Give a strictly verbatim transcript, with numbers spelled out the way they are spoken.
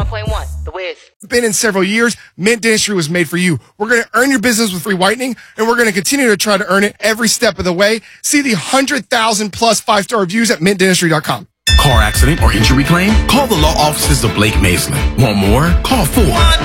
one point one, The Wiz. Been in several years, Mint Dentistry was made for you. We're going to earn your business with free whitening, and we're going to continue to try to earn it every step of the way. See the one hundred thousand plus five-star reviews at mint dentistry dot com. Car accident or injury claim? Call the law offices of Blake Mason. Want more? Call four